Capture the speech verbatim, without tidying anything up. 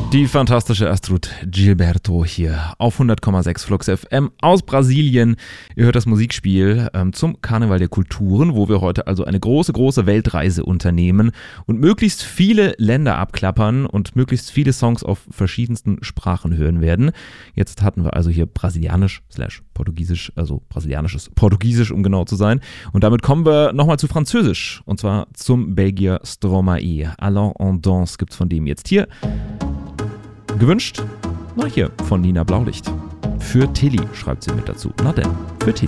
Die fantastische Astrud Gilberto hier auf hundert Komma sechs Flux F M aus Brasilien. Ihr hört das Musikspiel ähm, zum Karneval der Kulturen, wo wir heute also eine große, große Weltreise unternehmen und möglichst viele Länder abklappern und möglichst viele Songs auf verschiedensten Sprachen hören werden. Jetzt hatten wir also hier Brasilianisch slash Portugiesisch, also brasilianisches Portugiesisch, um genau zu sein. Und damit kommen wir nochmal zu Französisch und zwar zum Belgier Stromae. Allons en danse gibt's von dem jetzt hier. Gewünscht? Na hier, von Nina Blaulicht. Für Tilly schreibt sie mit dazu. Na denn, für Tilly.